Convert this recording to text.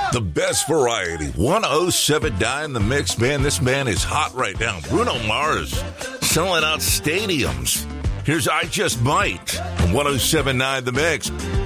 The best variety. 107.9 The Mix. Man, this man is hot right now. Bruno Mars selling out stadiums. Here's I Just Might. 107.9 The Mix.